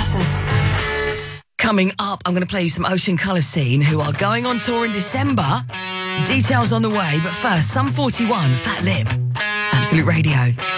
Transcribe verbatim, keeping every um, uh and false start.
Matters. Coming up, I'm going to play you some Ocean Colour Scene, who are going on tour in December. Details on the way, but first, Sum forty-one, Fat Lip. Absolute Radio.